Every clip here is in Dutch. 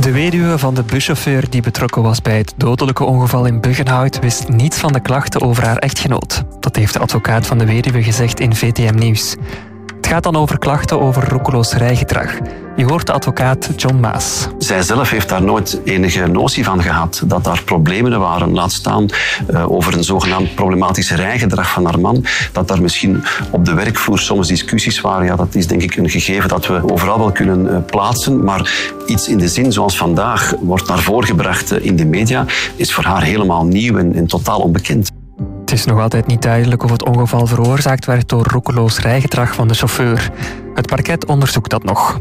De weduwe van de buschauffeur die betrokken was bij het dodelijke ongeval in Buggenhout wist niets van de klachten over haar echtgenoot. Dat heeft de advocaat van de weduwe gezegd in VTM Nieuws. Het gaat dan over klachten over roekeloos rijgedrag. Je hoort de advocaat John Maas. Zij zelf heeft daar nooit enige notie van gehad dat daar problemen waren. Laat staan over een zogenaamd problematisch rijgedrag van haar man. Dat daar misschien op de werkvloer soms discussies waren. Ja, dat is denk ik een gegeven dat we overal wel kunnen plaatsen. Maar iets in de zin zoals vandaag wordt naar voren gebracht in de media, is voor haar helemaal nieuw en totaal onbekend. Het is nog altijd niet duidelijk of het ongeval veroorzaakt werd door roekeloos rijgedrag van de chauffeur. Het parket onderzoekt dat nog.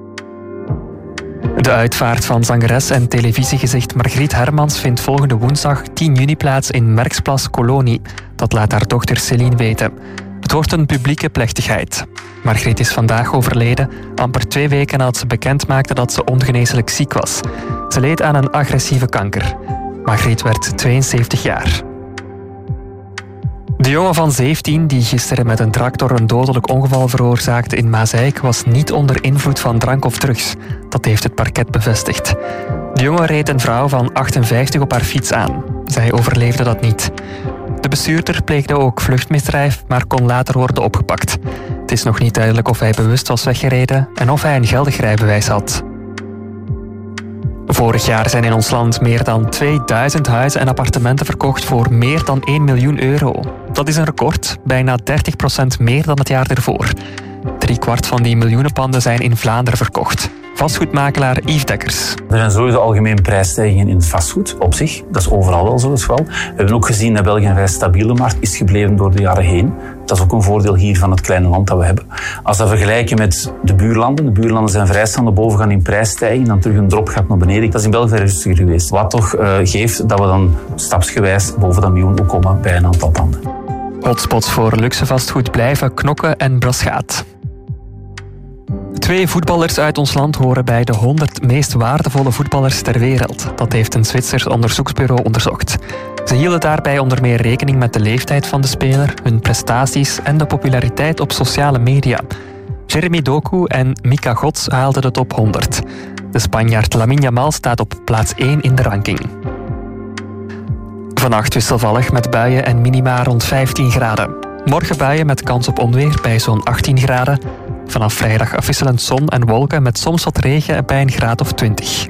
De uitvaart van zangeres en televisiegezicht Margriet Hermans vindt volgende woensdag 10 juni plaats in Merksplas Kolonie. Dat laat haar dochter Céline weten. Het wordt een publieke plechtigheid. Margriet is vandaag overleden, amper 2 weken nadat ze bekend maakte dat ze ongeneeslijk ziek was. Ze leed aan een agressieve kanker. Margriet werd 72 jaar. De jongen van 17 die gisteren met een tractor een dodelijk ongeval veroorzaakte in Maaseik was niet onder invloed van drank of drugs. Dat heeft het parket bevestigd. De jongen reed een vrouw van 58 op haar fiets aan. Zij overleefde dat niet. De bestuurder pleegde ook vluchtmisdrijf, maar kon later worden opgepakt. Het is nog niet duidelijk of hij bewust was weggereden en of hij een geldig rijbewijs had. Vorig jaar zijn in ons land meer dan 2000 huizen en appartementen verkocht voor meer dan 1 miljoen euro. Dat is een record, bijna 30% meer dan het jaar ervoor. 3/4 van die miljoenenpanden zijn in Vlaanderen verkocht. Vastgoedmakelaar Yves Dekkers. Er zijn sowieso algemeen prijsstijgingen in het vastgoed op zich. Dat is overal wel zo. We hebben ook gezien dat België een vrij stabiele markt is gebleven door de jaren heen. Dat is ook een voordeel hier van het kleine land dat we hebben. Als we dat vergelijken met de buurlanden zijn vrij snel naar boven gaan in prijsstijging, dan terug een drop gaat naar beneden. Dat is in België vrij rustiger geweest. Wat toch geeft dat we dan stapsgewijs boven dat miljoen ook komen bij een aantal panden. Hotspots voor luxe vastgoed blijven Knokke en Braschaat. 2 voetballers uit ons land horen bij de 100 meest waardevolle voetballers ter wereld. Dat heeft een Zwitsers onderzoeksbureau onderzocht. Ze hielden daarbij onder meer rekening met de leeftijd van de speler, hun prestaties en de populariteit op sociale media. Jeremy Doku en Mika Gods haalden de top 100. De Spanjaard Lamine Yamal staat op plaats 1 in de ranking. Vannacht wisselvallig met buien en minima rond 15 graden. Morgen buien met kans op onweer bij zo'n 18 graden. Vanaf vrijdag afwisselend zon en wolken met soms wat regen bij een graad of 20.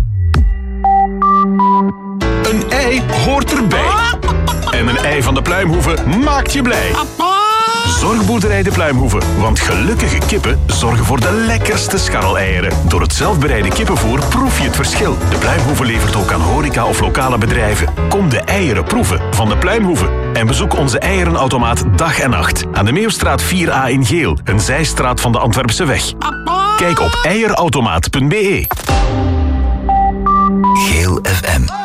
Een ei hoort erbij. En een ei van de Pluimhoeve maakt je blij. Zorgboerderij de Pluimhoeve, want gelukkige kippen zorgen voor de lekkerste scharreleieren. Door het zelfbereide kippenvoer proef je het verschil. De Pluimhoeve levert ook aan horeca of lokale bedrijven. Kom de eieren proeven van de Pluimhoeve. En bezoek onze eierenautomaat dag en nacht. Aan de Meeuwstraat 4A in Geel, een zijstraat van de Antwerpse weg. Kijk op eierautomaat.be. Geel FM.